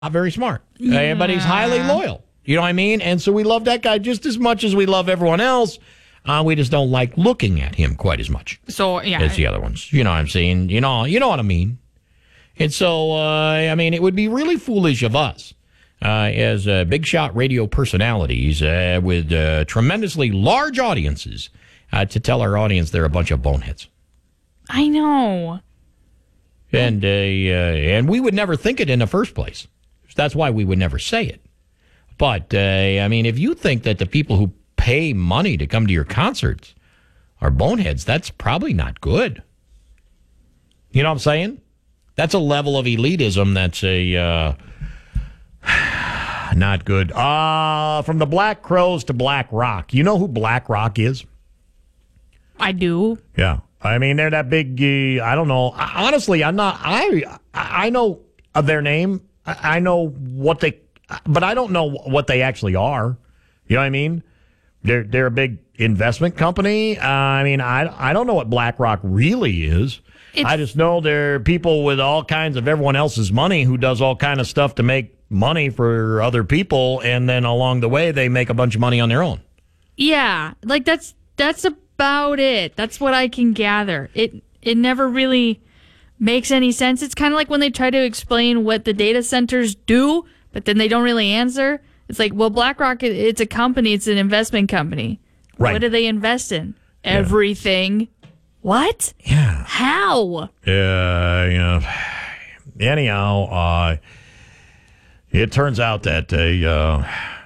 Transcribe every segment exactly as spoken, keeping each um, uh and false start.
very smart, Yeah. uh, but he's highly loyal. You know what I mean? And so we love that guy just as much as we love everyone else. Uh, we just don't like looking at him quite as much So, yeah. as the other ones. You know what I'm saying? You know, you know what I mean? And so, uh, I mean, it would be really foolish of us uh, as uh, big shot radio personalities uh, with uh, tremendously large audiences uh, to tell our audience they're a bunch of boneheads. I know. And uh, uh, and we would never think it in the first place. That's why we would never say it. But, uh, I mean, if you think that the people who pay money to come to your concerts are boneheads, that's probably not good. You know what I'm saying? That's a level of elitism that's a uh, not good. Uh, from the Black Crowes to Black Rock. You know who Black Rock is? I do. Yeah. I mean, they're that big, uh, I don't know. Honestly, I'm not, I I know of their name. I know what they, but I don't know what they actually are. You know what I mean? They're they're a big investment company. Uh, I mean, I, I don't know what BlackRock really is. It's, I just know they're people with all kinds of everyone else's money who does all kind of stuff to make money for other people, and then along the way they make a bunch of money on their own. Yeah, like that's that's about it. That's what I can gather. It it never really makes any sense. It's kind of like when they try to explain what the data centers do, but then they don't really answer. It's like, well, BlackRock, it's a company. It's an investment company. Right. What do they invest in? Yeah. Everything. What? Yeah. How? Uh, you know, anyhow, uh, it turns out that they, uh,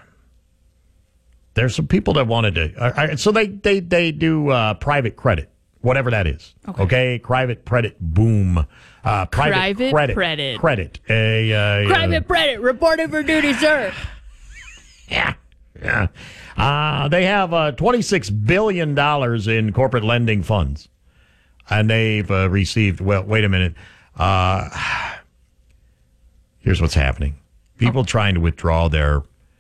there's some people that wanted to. Uh, so they they they do uh, private credit, whatever that is. Okay, okay? Private credit boom. Uh, private, Private credit credit. credit. A, uh, Private uh, credit. Reported for duty, sir. Yeah. Yeah. Uh, they have uh, twenty-six billion dollars in corporate lending funds. And they've uh, received, well, wait a minute. Uh, here's what's happening. People oh. trying to withdraw their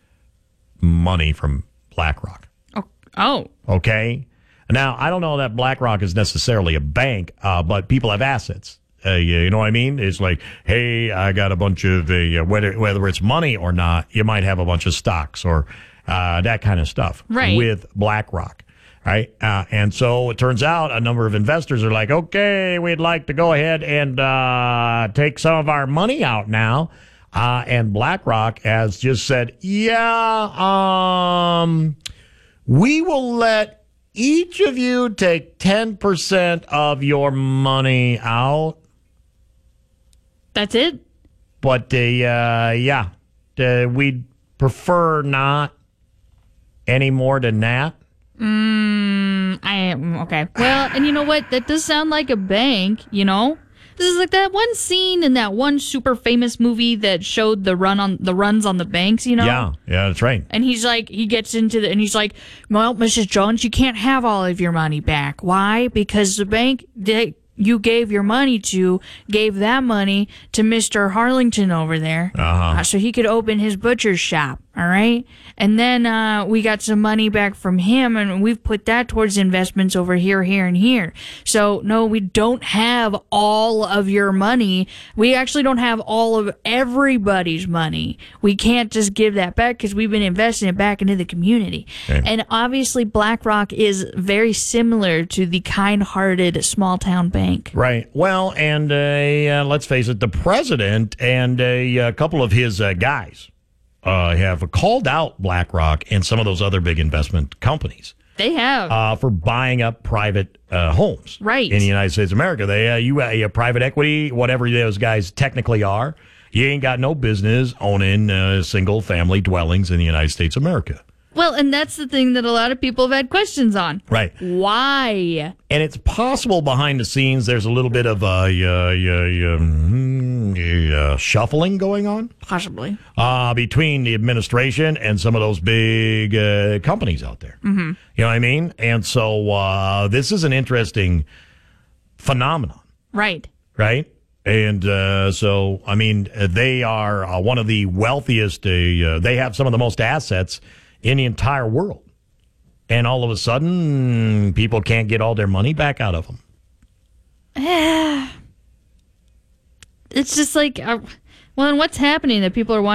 money from BlackRock. Oh. oh. Okay? Now, I don't know that BlackRock is necessarily a bank, uh, but people have assets. Uh, you know what I mean? It's like, hey, I got a bunch of, uh, whether whether it's money or not, you might have a bunch of stocks or uh, that kind of stuff right. with BlackRock. Right. Uh, and so it turns out a number of investors are like, OK, we'd like to go ahead and uh, take some of our money out now. Uh, and BlackRock has just said, yeah, um, we will let each of you take ten percent of your money out. That's it? But, uh, yeah, uh, we'd prefer not any more than that. Mm, I am okay. Well, and you know what? That does sound like a bank, you know? This is like that one scene in that one super famous movie that showed the run on the runs on the banks, you know? Yeah, yeah, that's right. And he's like, he gets into the, and he's like, well, Missus Jones, you can't have all of your money back. Why? Because the bank that you gave your money to gave that money to Mister Harlington over there, uh-huh. uh, so he could open his butcher's shop. All right. And then uh, we got some money back from him, and we've put that towards investments over here, here, and here. So, no, we don't have all of your money. We actually don't have all of everybody's money. We can't just give that back because we've been investing it back into the community. Okay. And obviously, BlackRock is very similar to the kind-hearted small-town bank. Right. Well, and uh, uh, let's face it, the president and a, a couple of his uh, guys Uh, have called out BlackRock and some of those other big investment companies. They have. Uh, for buying up private uh, homes. Right. In the United States of America. They, uh, you, uh, you private equity, whatever those guys technically are, you ain't got no business owning uh, single-family dwellings in the United States of America. Well, and that's the thing that a lot of people have had questions on. Right. Why? And it's possible behind the scenes there's a little bit of uh, uh, uh, uh, shuffling going on. Possibly. Uh, between the administration and some of those big uh, companies out there. Mm-hmm. You know what I mean? And so uh, this is an interesting phenomenon. Right. Right? And uh, so, I mean, they are uh, one of the wealthiest. Uh, they have some of the most assets in the entire world. And all of a sudden, people can't get all their money back out of them. It's just like, uh, Well, and what's happening that people are